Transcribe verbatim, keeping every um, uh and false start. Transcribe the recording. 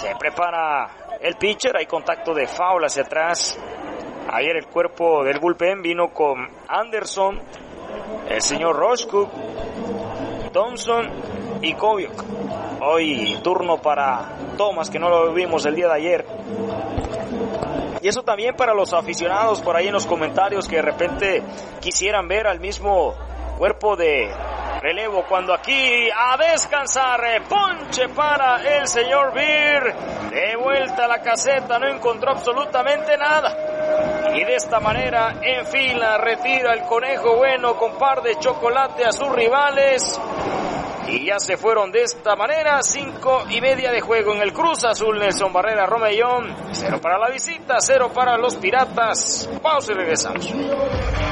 Se prepara el pitcher, hay contacto de foul hacia atrás. Ayer el cuerpo del bullpen vino con Anderson, el señor Roshcook, Thompson y Koviok. Hoy turno para Thomas, que no lo vimos el día de ayer. Y eso también para los aficionados por ahí en los comentarios que de repente quisieran ver al mismo cuerpo de relevo, cuando aquí a descansar, ponche para el señor Beer, de vuelta a la caseta, no encontró absolutamente nada, y de esta manera enfila, retira el Conejo Bueno con par de chocolate a sus rivales, y ya se fueron de esta manera. Cinco y media de juego en el Cruz Azul. Nelson Barrera Romellón, cero para la visita, cero para los Piratas. Pausa y regresamos.